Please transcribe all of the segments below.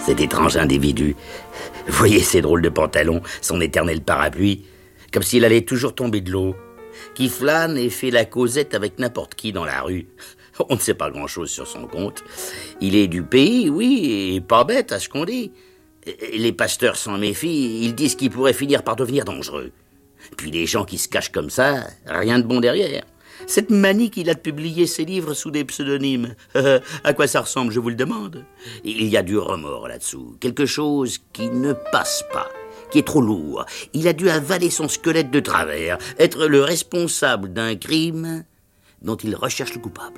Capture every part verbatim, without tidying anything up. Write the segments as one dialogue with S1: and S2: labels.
S1: Cet étrange individu. Voyez ses drôles de pantalons, son éternel parapluie, comme s'il allait toujours tomber de l'eau, qui flâne et fait la causette avec n'importe qui dans la rue. On ne sait pas grand-chose sur son compte. Il est du pays, oui, et pas bête à ce qu'on dit. Les pasteurs s'en méfient, ils disent qu'il pourrait finir par devenir dangereux. Puis les gens qui se cachent comme ça, rien de bon derrière. Cette manie qu'il a de publier ses livres sous des pseudonymes, à quoi ça ressemble, je vous le demande? Il y a du remords là-dessous, quelque chose qui ne passe pas, qui est trop lourd. Il a dû avaler son squelette de travers, être le responsable d'un crime dont il recherche le coupable.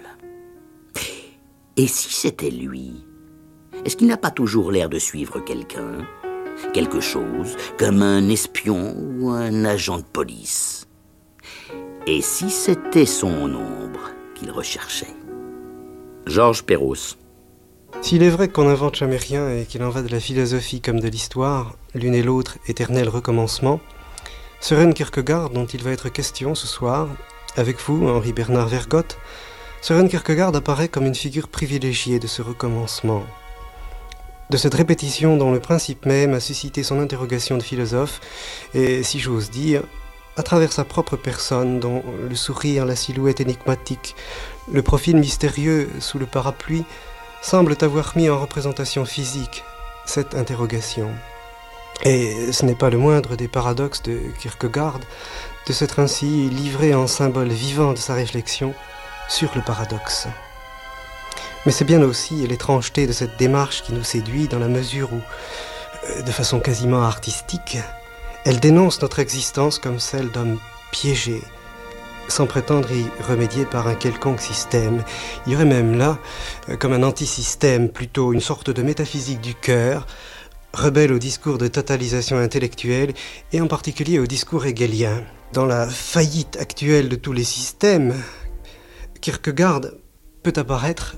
S1: Et si c'était lui? Est-ce qu'il n'a pas toujours l'air de suivre quelqu'un, quelque chose, comme un espion ou un agent de police? Et si c'était son ombre qu'il recherchait? Georges Perros.
S2: S'il est vrai qu'on n'invente jamais rien et qu'il en va de la philosophie comme de l'histoire, l'une et l'autre éternel recommencement, Søren Kierkegaard, dont il va être question ce soir, avec vous, Henri Bernard Vergote, Søren Kierkegaard apparaît comme une figure privilégiée de ce recommencement, de cette répétition dont le principe même a suscité son interrogation de philosophe, et, si j'ose dire, à travers sa propre personne, dont le sourire, la silhouette énigmatique, le profil mystérieux sous le parapluie, semblent avoir mis en représentation physique cette interrogation. Et ce n'est pas le moindre des paradoxes de Kierkegaard de s'être ainsi livré en symbole vivant de sa réflexion sur le paradoxe. Mais c'est bien aussi l'étrangeté de cette démarche qui nous séduit dans la mesure où, de façon quasiment artistique, elle dénonce notre existence comme celle d'hommes piégés, sans prétendre y remédier par un quelconque système. Il y aurait même là, comme un antisystème, plutôt une sorte de métaphysique du cœur, rebelle au discours de totalisation intellectuelle et en particulier au discours hegelien. Dans la faillite actuelle de tous les systèmes, Kierkegaard peut apparaître